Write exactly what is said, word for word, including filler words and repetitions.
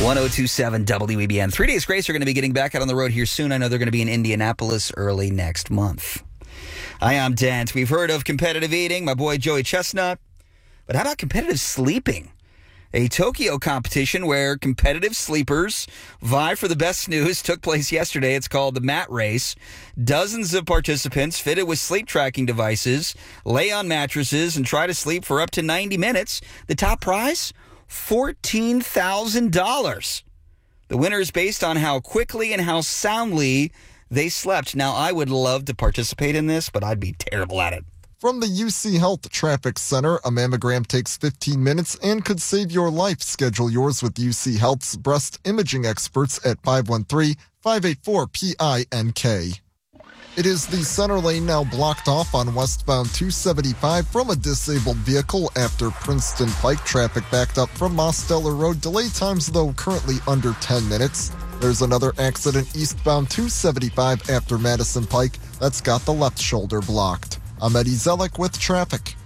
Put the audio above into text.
one oh two point seven W E B N. Three Days Grace are going to be getting back out on the road here soon. I know they're going to be in Indianapolis early next month. I am Dent. We've heard of competitive eating, my boy Joey Chestnut. But how about competitive sleeping? A Tokyo competition where competitive sleepers vie for the best snooze took place yesterday. It's called the Mat Race. Dozens of participants fitted with sleep tracking devices lay on mattresses and try to sleep for up to ninety minutes. The top prize? fourteen thousand dollars. The winner is based on how quickly and how soundly they slept. Now, I would love to participate in this, but I'd be terrible at it. From the U C Health Traffic Center, a mammogram takes fifteen minutes and could save your life. Schedule yours with U C Health's breast imaging experts at five one three, five eight four, P I N K. It is the center lane now blocked off on westbound two seventy-five from a disabled vehicle after Princeton Pike. Traffic backed up from Mosteller Road. Delay times, though, currently under ten minutes. There's another accident eastbound two seventy-five after Madison Pike. That's got the left shoulder blocked. I'm Eddie Zellick with traffic.